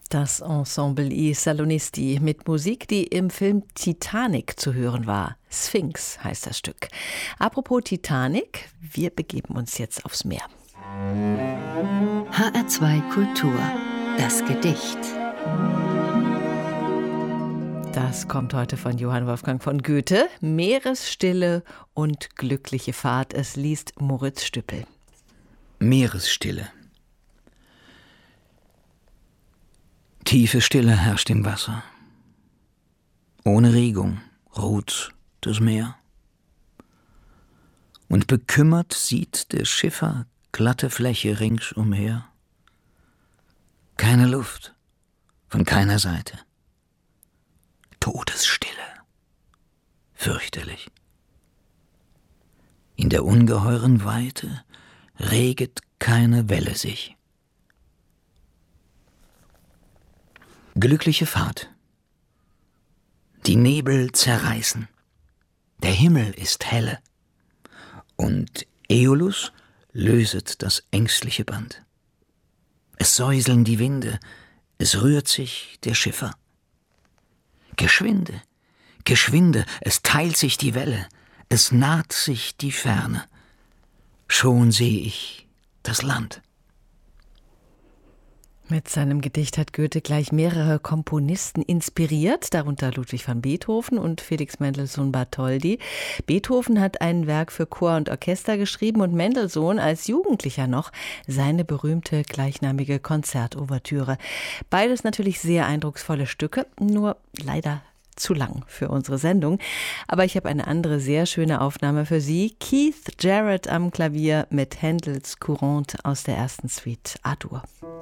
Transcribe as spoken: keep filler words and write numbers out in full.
Das Ensemble I Salonisti mit Musik, die im Film Titanic zu hören war. Sphinx heißt das Stück. Apropos Titanic, wir begeben uns jetzt aufs Meer. H R zwei Kultur, das Gedicht. Das kommt heute von Johann Wolfgang von Goethe. Meeresstille und glückliche Fahrt. Es liest Moritz Stüppel. Meeresstille. Tiefe Stille herrscht im Wasser. Ohne Regung ruht das Meer. Und bekümmert sieht der Schiffer glatte Fläche ringsumher. Keine Luft von keiner Seite. Todesstille. Fürchterlich. In der ungeheuren Weite reget keine Welle sich. Glückliche Fahrt. Die Nebel zerreißen. Der Himmel ist helle. Und Äolus löset das ängstliche Band. Es säuseln die Winde, es rührt sich der Schiffer. Geschwinde, geschwinde, es teilt sich die Welle, es naht sich die Ferne. Schon seh ich das Land. Mit seinem Gedicht hat Goethe gleich mehrere Komponisten inspiriert, darunter Ludwig van Beethoven und Felix Mendelssohn Bartholdy. Beethoven hat ein Werk für Chor und Orchester geschrieben und Mendelssohn als Jugendlicher noch seine berühmte gleichnamige Konzertouvertüre. Beides natürlich sehr eindrucksvolle Stücke, nur leider zu lang für unsere Sendung. Aber ich habe eine andere sehr schöne Aufnahme für Sie. Keith Jarrett am Klavier mit Händels Courante aus der ersten Suite A-Dur.